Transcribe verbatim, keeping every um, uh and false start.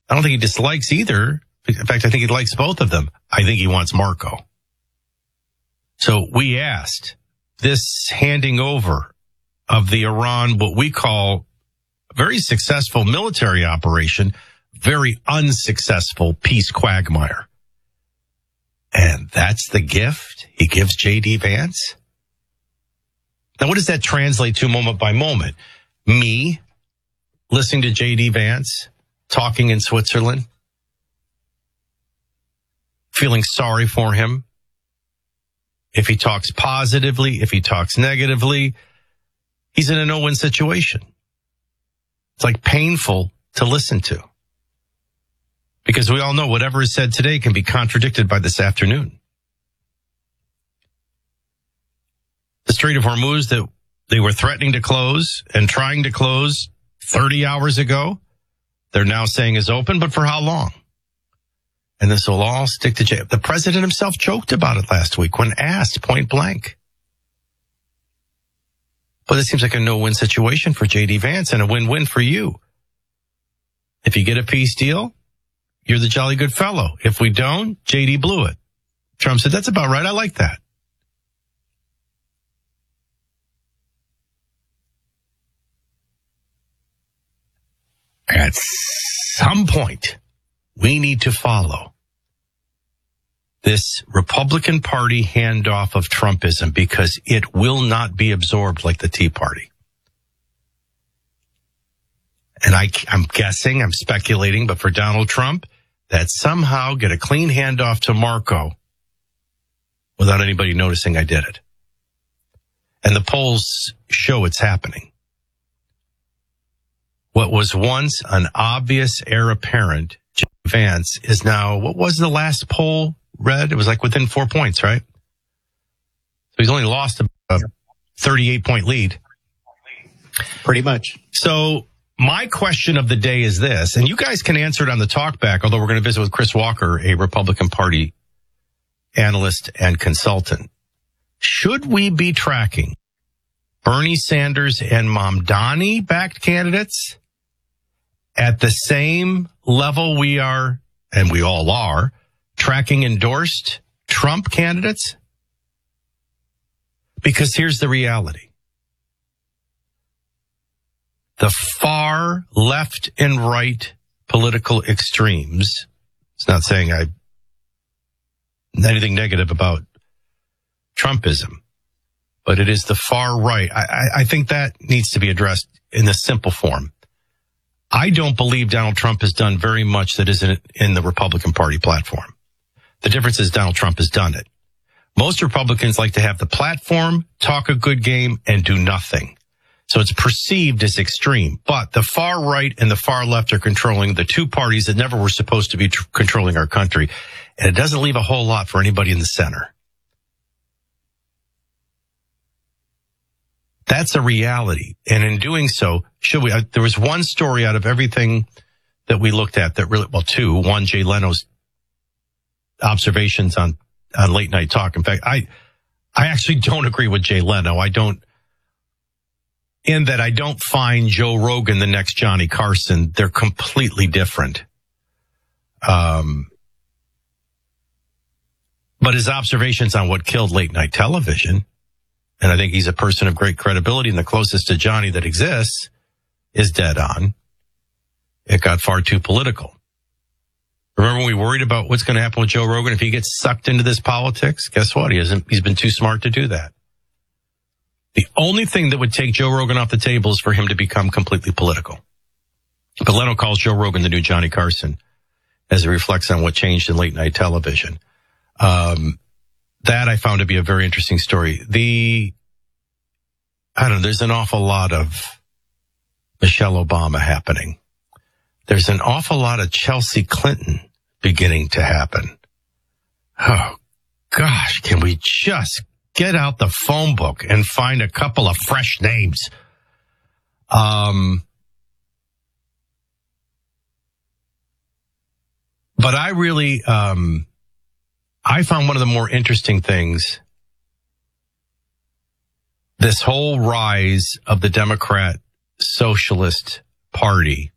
I don't think he dislikes either. In fact, I think he likes both of them. I think he wants Marco. So we asked, this handing over of the Iran, what we call a very successful military operation, very unsuccessful peace quagmire. And that's the gift he gives J D Vance? Now, what does that translate to moment by moment? Me listening to J D Vance talking in Switzerland, feeling sorry for him. If he talks positively, if he talks negatively, he's in a no-win situation. It's like painful to listen to. Because we all know whatever is said today can be contradicted by this afternoon. The Strait of Hormuz that they were threatening to close and trying to close thirty hours ago, they're now saying is open, but for how long? And this will all stick to jail. The president himself joked about it last week when asked point blank. But it seems like a no-win situation for J D Vance and a win-win for you. If you get a peace deal, you're the jolly good fellow. If we don't, J D blew it. Trump said, that's about right. I like that. At some point, we need to follow this Republican Party handoff of Trumpism because it will not be absorbed like the Tea Party. And I, I'm guessing, I'm speculating, but for Donald Trump, that somehow get a clean handoff to Marco without anybody noticing I did it. And the polls show it's happening. What was once an obvious heir apparent, J D Vance, is now, what was the last poll read? It was like within four points, right? So he's only lost a thirty-eight point lead. Pretty much. So my question of the day is this, and you guys can answer it on the talkback, although we're going to visit with Chris Walker, a Republican Party analyst and consultant. Should we be tracking Bernie Sanders and Mamdani-backed candidates at the same level we are, and we all are, tracking endorsed Trump candidates? Because here's the reality. The far left and right political extremes, it's not saying I anything negative about Trumpism, but it is the far right. I, I, I think that needs to be addressed in the simple form. I don't believe Donald Trump has done very much that isn't in the Republican Party platform. The difference is Donald Trump has done it. Most Republicans like to have the platform, talk a good game, and do nothing. So it's perceived as extreme. But the far right and the far left are controlling the two parties that never were supposed to be tr- controlling our country. And it doesn't leave a whole lot for anybody in the center. That's a reality. And in doing so, should we, uh, there was one story out of everything that we looked at that really, well, two, one, Jay Leno's observations on, on late night talk. In fact, I, I actually don't agree with Jay Leno. I don't, in that I don't find Joe Rogan the next Johnny Carson. They're completely different. Um, but his observations on what killed late night television, and I think he's a person of great credibility and the closest to Johnny that exists, is dead on. It got far too political. Remember when we worried about what's going to happen with Joe Rogan if he gets sucked into this politics? Guess what? He hasn't, he's been too smart to do that. The only thing that would take Joe Rogan off the table is for him to become completely political. But Leno calls Joe Rogan the new Johnny Carson as it reflects on what changed in late night television. Um, that I found to be a very interesting story. The, I don't know, there's an awful lot of Michelle Obama happening. There's an awful lot of Chelsea Clinton beginning to happen. Oh, gosh, can we just get out the phone book and find a couple of fresh names? Um, but I really, um, I found one of the more interesting things, this whole rise of the Democrat Socialist Party